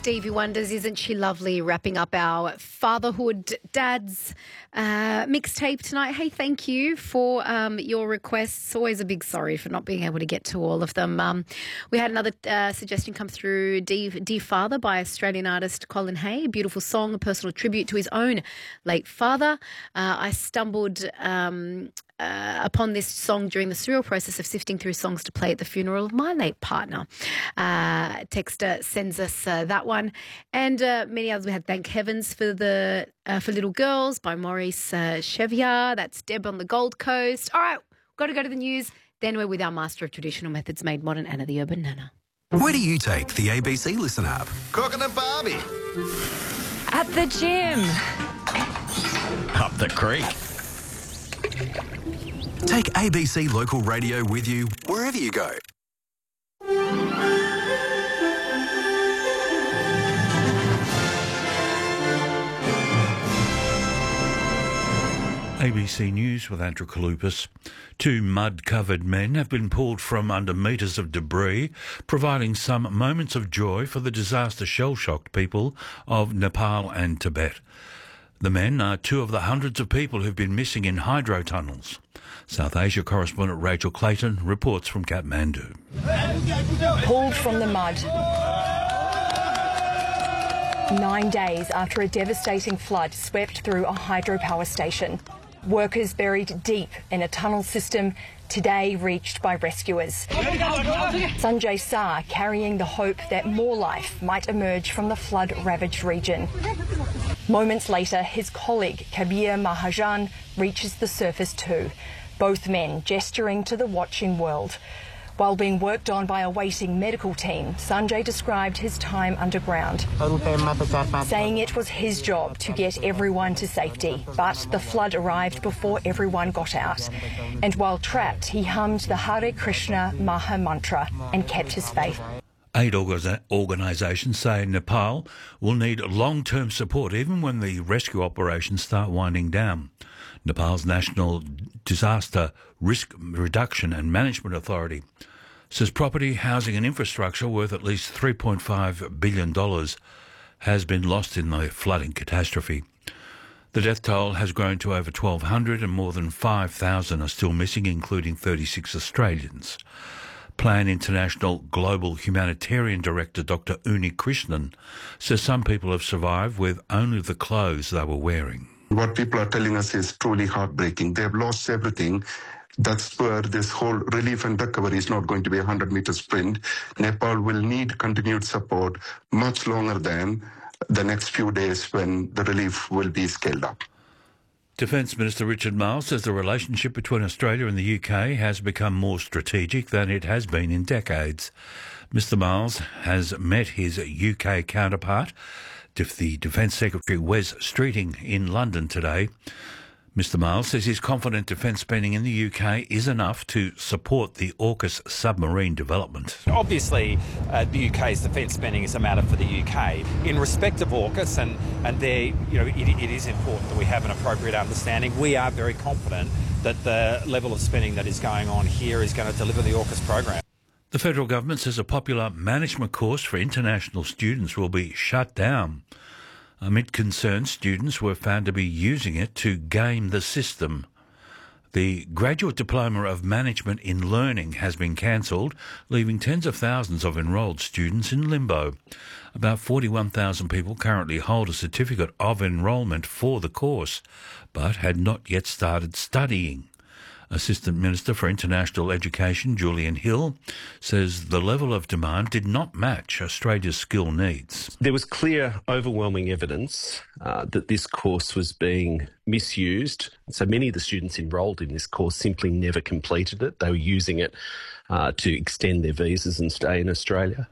Stevie Wonder's Isn't She Lovely, wrapping up our Fatherhood Dads mixtape tonight. Hey, thank you for your requests. Always a big sorry for not being able to get to all of them. We had another suggestion come through, Dear Father by Australian artist Colin Hay. A beautiful song, a personal tribute to his own late father. I stumbled upon this song during the surreal process of sifting through songs to play at the funeral of my late partner. Texter sends us that one. And many others. We had Thank Heavens for Little Girls by Maurice Chevier. That's Deb on the Gold Coast. All right, got to go to the news. Then we're with our master of traditional methods made modern, Anna the Urban Nana. Where do you take the ABC Listen app? Cooking at Barbie. At the gym. Up the creek. Take ABC Local Radio with you wherever you go. ABC News with Andrew Kalupas. Two mud-covered men have been pulled from under metres of debris, providing some moments of joy for the disaster shell-shocked people of Nepal and Tibet. The men are two of the hundreds of people who've been missing in hydro tunnels. South Asia correspondent Rachel Clayton reports from Kathmandu. Pulled from the mud 9 days after a devastating flood swept through a hydropower station. Workers buried deep in a tunnel system, today reached by rescuers. Sanjay Saar carrying the hope that more life might emerge from the flood-ravaged region. Moments later, his colleague Kabir Mahajan reaches the surface too, both men gesturing to the watching world. While being worked on by a waiting medical team, Sanjay described his time underground, saying it was his job to get everyone to safety, but the flood arrived before everyone got out. And while trapped, he hummed the Hare Krishna Maha Mantra and kept his faith. Aid organisations say Nepal will need long-term support even when the rescue operations start winding down. Nepal's National Disaster Risk Reduction and Management Authority says property, housing and infrastructure worth at least $3.5 billion has been lost in the flooding catastrophe. The death toll has grown to over 1,200 and more than 5,000 are still missing, including 36 Australians. Plan International Global Humanitarian Director Dr. Uni Krishnan says some people have survived with only the clothes they were wearing. What people are telling us is truly heartbreaking. They have lost everything. That's where this whole relief and recovery is not going to be a 100-meter sprint. Nepal will need continued support much longer than the next few days when the relief will be scaled up. Defence Minister Richard Marles says the relationship between Australia and the UK has become more strategic than it has been in decades. Mr Marles has met his UK counterpart, the Defence Secretary Wes Streeting, in London today. Mr Marles says he's confident defence spending in the UK is enough to support the AUKUS submarine development. Obviously, the UK's defence spending is a matter for the UK. In respect of AUKUS, and there, it is important that we have an appropriate understanding. We are very confident that the level of spending that is going on here is going to deliver the AUKUS program. The federal government says a popular management course for international students will be shut down. Amid concerns, students were found to be using it to game the system. The Graduate Diploma of Management in Learning has been cancelled, leaving tens of thousands of enrolled students in limbo. About 41,000 people currently hold a certificate of enrolment for the course, but had not yet started studying. Assistant Minister for International Education, Julian Hill, says the level of demand did not match Australia's skill needs. There was clear, overwhelming evidence that this course was being misused. So many of the students enrolled in this course simply never completed it. They were using it to extend their visas and stay in Australia.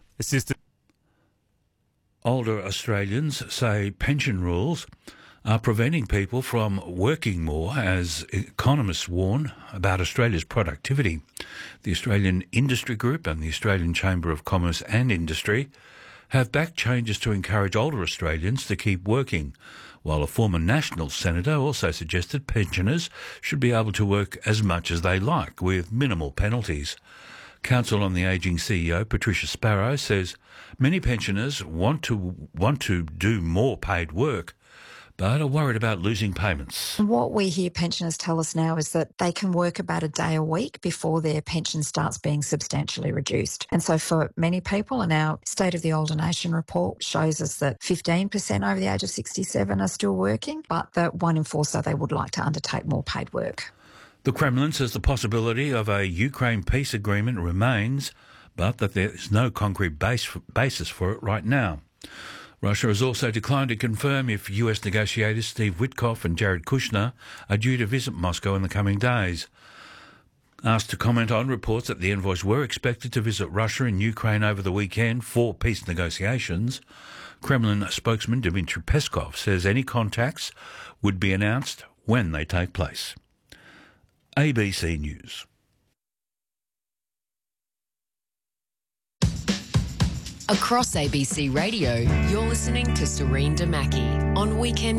Older Australians say pension rules are preventing people from working more, as economists warn about Australia's productivity. The Australian Industry Group and the Australian Chamber of Commerce and Industry have backed changes to encourage older Australians to keep working, while a former National Senator also suggested pensioners should be able to work as much as they like, with minimal penalties. Council on the Ageing CEO Patricia Sparrow says many pensioners want to do more paid work, but are worried about losing payments. What we hear pensioners tell us now is that they can work about a day a week before their pension starts being substantially reduced. And so for many people, and our State of the Older Nation report shows us that 15% over the age of 67 are still working, but that 1 in 4 say they would like to undertake more paid work. The Kremlin says the possibility of a Ukraine peace agreement remains, but that there is no concrete basis for it right now. Russia has also declined to confirm if US negotiators Steve Witkoff and Jared Kushner are due to visit Moscow in the coming days. Asked to comment on reports that the envoys were expected to visit Russia and Ukraine over the weekend for peace negotiations, Kremlin spokesman Dmitry Peskov says any contacts would be announced when they take place. ABC News. Across ABC Radio, you're listening to Serene Damaki on Weekend